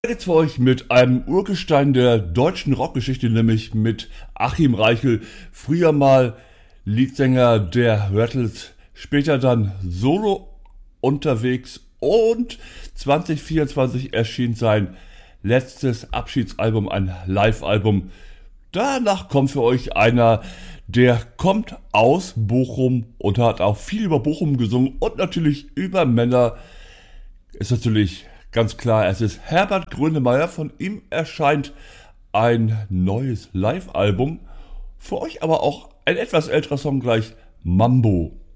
Jetzt für euch mit einem Urgestein der deutschen Rockgeschichte, nämlich mit Achim Reichel. Früher mal Leadsänger der Rattles, später dann solo unterwegs und 2024 erschien sein letztes Abschiedsalbum, ein Live-Album. Danach kommt für euch einer, der kommt aus Bochum und hat auch viel über Bochum gesungen und natürlich über Männer. Ist natürlich ganz klar, es ist Herbert Grönemeyer. Von ihm erscheint ein neues Live-Album. Für euch aber auch ein etwas älterer Song gleich, Mambo.